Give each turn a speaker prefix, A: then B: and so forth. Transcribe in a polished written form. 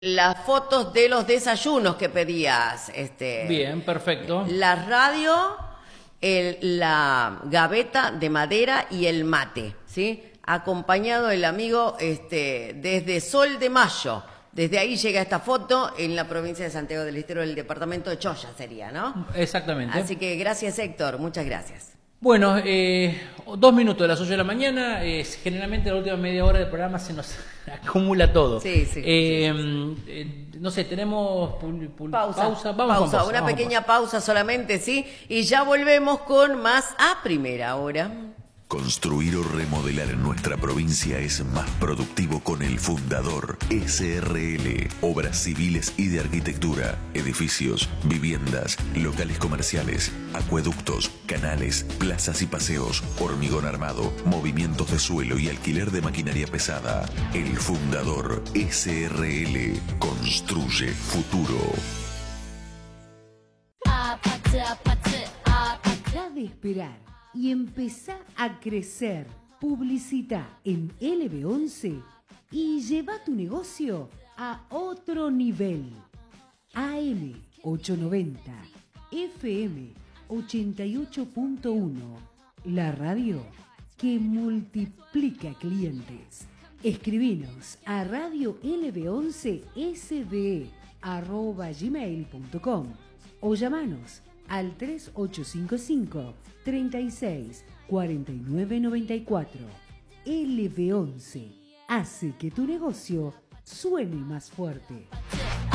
A: las fotos de los desayunos que pedías.
B: Bien, perfecto.
A: La radio, la gaveta de madera y el mate, ¿sí? Acompañado el amigo desde Sol de Mayo. Desde ahí llega esta foto en la provincia de Santiago del Estero, del departamento de Choya sería, ¿no?
B: Exactamente.
A: Así que gracias, Héctor, muchas gracias.
B: Bueno, 2 minutos de las 8 de la mañana. Generalmente la última media hora del programa se nos acumula todo.
A: Sí.
B: No sé, tenemos pausa. Vamos con pausa.
A: Una pequeña pausa solamente, ¿sí? Y ya volvemos con más a primera hora.
C: Construir o remodelar en nuestra provincia es más productivo con El Fundador SRL. Obras civiles y de arquitectura, edificios, viviendas, locales comerciales, acueductos, canales, plazas y paseos, hormigón armado, movimientos de suelo y alquiler de maquinaria pesada. El Fundador SRL construye futuro.
D: Deja de esperar y empezá a crecer. Publicita en LB11 y lleva tu negocio a otro nivel. AM 890, FM 88.1, la radio que multiplica clientes. Escribinos a radiolb11sbe@gmail.com o llamanos al 3855 36 49 94. LB11 hace que tu negocio suene más fuerte.